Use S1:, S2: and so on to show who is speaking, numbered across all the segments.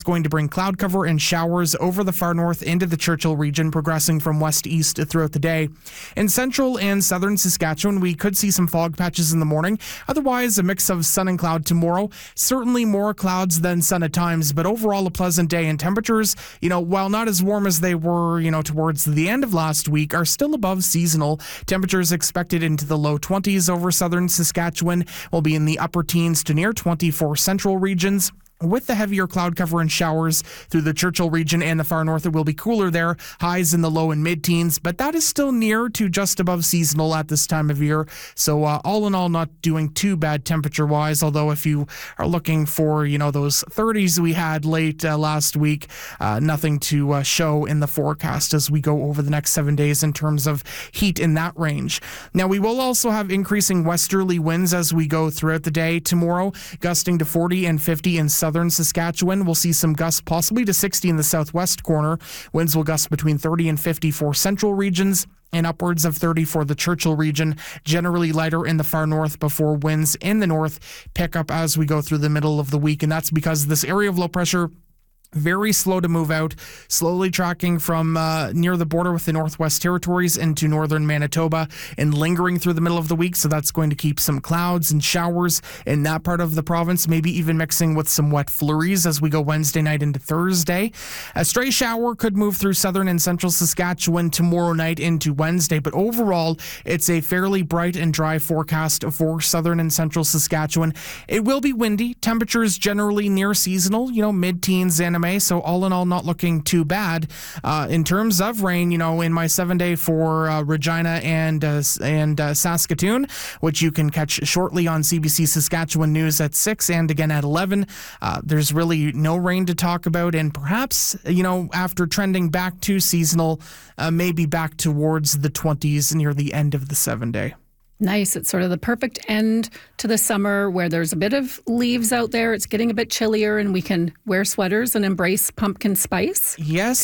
S1: going to bring cloud cover and showers over the far north into the Churchill region, progressing from west to east throughout the day. In central and southern Saskatchewan, we could see some fog patches in the morning. Otherwise, a mix of sun and cloud tomorrow. Certainly more clouds than sun at times, but overall a pleasant day. And temperatures, while not as warm as they were, towards the end of last week, are still above seasonal. Temperatures expected into the low 20s over southern Saskatchewan. Will be in the upper teens to near 20 for central regions. With the heavier cloud cover and showers through the Churchill region and the far north, it will be cooler there, highs in the low and mid-teens, but that is still near to just above seasonal at this time of year. So all in all, not doing too bad temperature-wise, although if you are looking for, those 30s we had late last week, nothing to show in the forecast as we go over the next 7 days in terms of heat in that range. Now, we will also have increasing westerly winds as we go throughout the day tomorrow, gusting to 40 and 50 in southern Saskatchewan. We'll see some gusts possibly to 60 in the southwest corner. Winds will gust between 30 and 50 for central regions and upwards of 30 for the Churchill region. Generally lighter in the far north before winds in the north pick up as we go through the middle of the week. And that's because this area of low pressure very slow to move out, slowly tracking from near the border with the Northwest Territories into northern Manitoba and lingering through the middle of the week. So that's going to keep some clouds and showers in that part of the province, maybe even mixing with some wet flurries as we go Wednesday night into Thursday. A stray shower could move through southern and central Saskatchewan tomorrow night into Wednesday, but overall, it's a fairly bright and dry forecast for southern and central Saskatchewan. It will be windy. Temperatures generally near seasonal, mid-teens and so all in all, not looking too bad. In terms of rain, in my 7-day for Regina and Saskatoon, which you can catch shortly on CBC Saskatchewan News at 6 and again at 11, there's really no rain to talk about. And perhaps, after trending back to seasonal, maybe back towards the 20s near the end of the 7-day.
S2: Nice. It's sort of the perfect end to the summer where there's a bit of leaves out there. It's getting a bit chillier and we can wear sweaters and embrace pumpkin spice.
S1: Yes,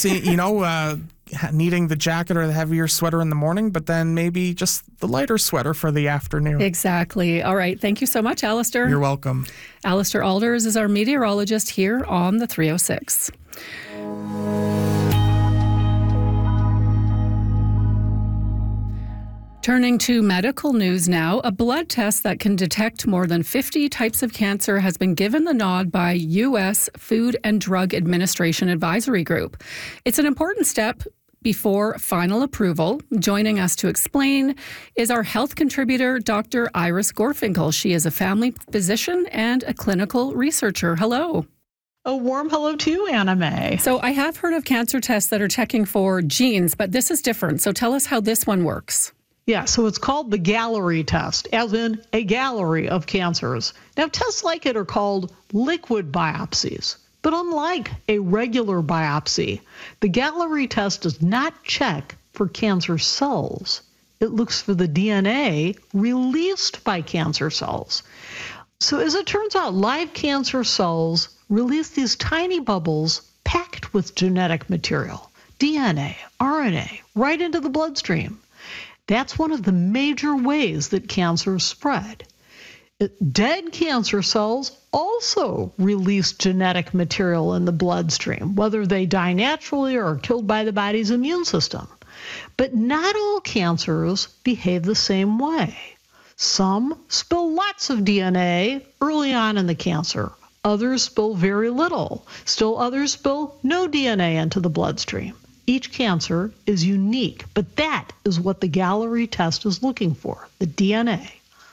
S1: needing the jacket or the heavier sweater in the morning, but then maybe just the lighter sweater for the afternoon.
S2: Exactly. All right. Thank you so much, Alistair.
S1: You're welcome.
S2: Alistair Alders is our meteorologist here on the 306. Turning to medical news now, a blood test that can detect more than 50 types of cancer has been given the nod by U.S. Food and Drug Administration Advisory Group. It's an important step before final approval. Joining us to explain is our health contributor, Dr. Iris Gorfinkel. She is a family physician and a clinical researcher. Hello.
S3: A warm hello to you, Anna May.
S2: So I have heard of cancer tests that are checking for genes, but this is different. So tell us how this one works.
S3: Yeah, so it's called the Galleri test, as in a gallery of cancers. Now, tests like it are called liquid biopsies. But unlike a regular biopsy, the Galleri test does not check for cancer cells. It looks for the DNA released by cancer cells. So as it turns out, live cancer cells release these tiny bubbles packed with genetic material, DNA, RNA, right into the bloodstream. That's one of the major ways that cancers spread. Dead cancer cells also release genetic material in the bloodstream, whether they die naturally or are killed by the body's immune system. But not all cancers behave the same way. Some spill lots of DNA early on in the cancer. Others spill very little. Still others spill no DNA into the bloodstream. Each cancer is unique, but that is what the Galleri test is looking for, the DNA.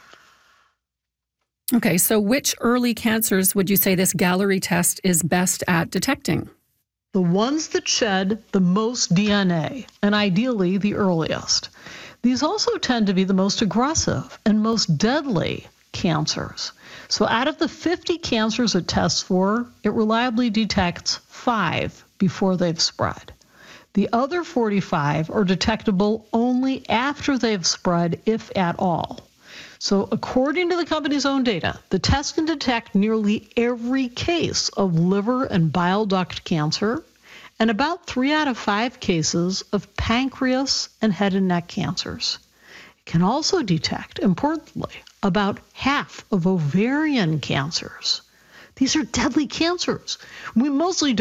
S2: Okay, so which early cancers would you say this Galleri test is best at detecting?
S3: The ones that shed the most DNA, and ideally the earliest. These also tend to be the most aggressive and most deadly cancers. So out of the 50 cancers it tests for, it reliably detects 5 before they've spread. The other 45 are detectable only after they've spread, if at all. So according to the company's own data, the test can detect nearly every case of liver and bile duct cancer and about 3 out of 5 cases of pancreas and head and neck cancers. It can also detect, importantly, about half of ovarian cancers. These are deadly cancers. We mostly don't